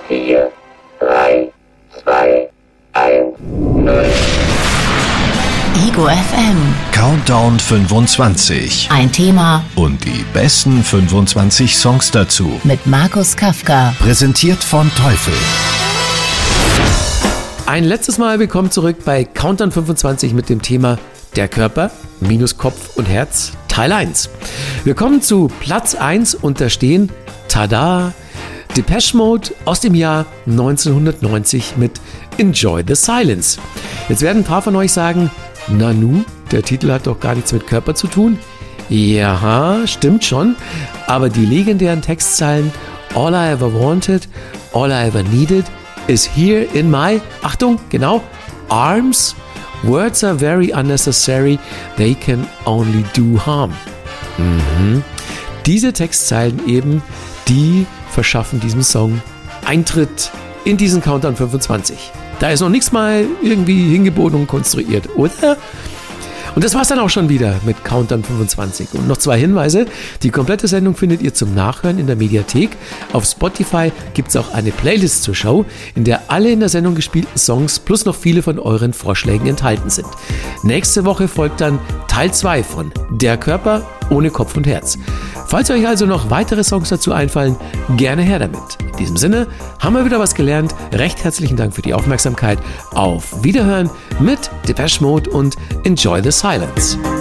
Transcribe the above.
4, 3, 2, 1, 0. Ego FM. Countdown 25. Ein Thema Und die besten 25 Songs dazu. mit Markus Kafka. Präsentiert von Teufel. Ein letztes Mal willkommen zurück bei Countdown 25 mit dem Thema Der Körper minus Kopf und Herz Teil 1. Wir kommen zu Platz 1 und da stehen, tada, Depeche Mode aus dem Jahr 1990 mit Enjoy the Silence. Jetzt werden ein paar von euch sagen, Nanu, der Titel hat doch gar nichts mit Körper zu tun. Ja, stimmt schon, aber die legendären Textzeilen All I ever wanted, all I ever needed is here in my, Achtung, genau, arms. Words are very unnecessary, they can only do harm. Diese Textzeilen eben, die verschaffen diesem Song Eintritt in diesen Countdown 25. Da ist noch nichts mal irgendwie hingeboten und konstruiert, oder? Und das war's dann auch schon wieder mit Countdown 25. Und noch 2 Hinweise. Die komplette Sendung findet ihr zum Nachhören in der Mediathek. Auf Spotify gibt's auch eine Playlist zur Show, in der alle in der Sendung gespielten Songs plus noch viele von euren Vorschlägen enthalten sind. Nächste Woche folgt dann Teil 2 von Der Körper ohne Kopf und Herz. Falls euch also noch weitere Songs dazu einfallen, gerne her damit. In diesem Sinne haben wir wieder was gelernt. Recht herzlichen Dank für die Aufmerksamkeit. Auf Wiederhören mit Depeche Mode und Enjoy the Silence.